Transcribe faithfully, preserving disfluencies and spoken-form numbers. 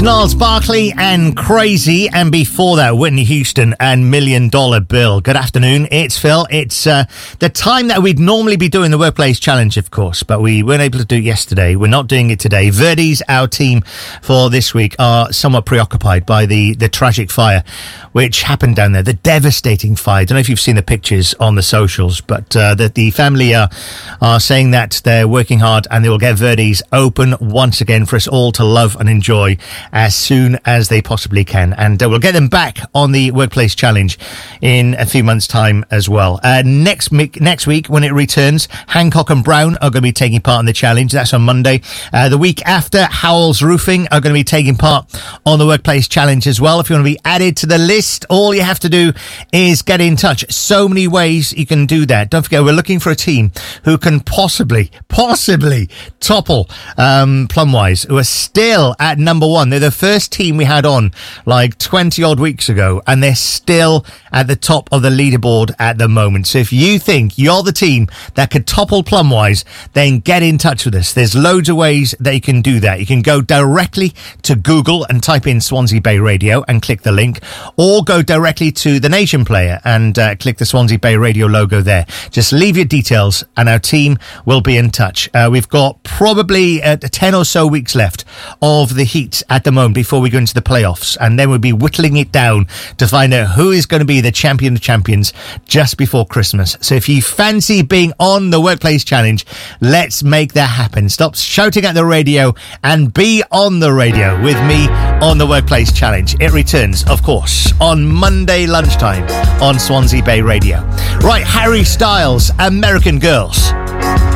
Gnarls Barkley and Crazy, and before that Whitney Houston and Million Dollar Bill. Good afternoon, it's Phil. It's uh, the time that we'd normally be doing the Workplace Challenge, of course, but we weren't able to do it yesterday. We're not doing it today. Verdi's, our team for this week, are somewhat preoccupied by the, the tragic fire which happened down there, the devastating fire. I don't know if you've seen the pictures on the socials, but uh, that the family are, are saying that they're working hard and they will get Verdi's open once again for us all to love and enjoy as soon as they possibly can. And uh, we'll get them back on the Workplace Challenge in a few months' time as well. Uh, next, next week, when it returns, Hancock and Brown are going to be taking part in the challenge. That's on Monday. Uh, the week after, Howells Roofing are going to be taking part on the Workplace Challenge as well. If you want to be added to the list, all you have to do is get in touch. So many ways you can do that. Don't forget, we're looking for a team who can possibly, possibly topple um, Plumwise, who are still at number one. They're the first team we had on like twenty odd weeks ago, and they're still at the top of the leaderboard at the moment. So if you think you're the team that could topple Plumwise, then get in touch with us. There's loads of ways that you can do that. You can go directly to Google and type in Swansea Bay Radio and click the link, or go directly to the Nation Player and uh, click the Swansea Bay Radio logo there. Just leave your details and our team will be in touch. Uh, we've got probably uh, ten or so weeks left of the heat at the moment before we go into the playoffs, and then we'll be whittling it down to find out who is going to be the champion of champions just before Christmas. So if you fancy being on the Workplace Challenge, let's make that happen. Stop shouting at the radio and be on the radio with me on the Workplace Challenge. It returns, of course, on Monday lunchtime on Swansea Bay Radio. Right, Harry Styles, American Girls.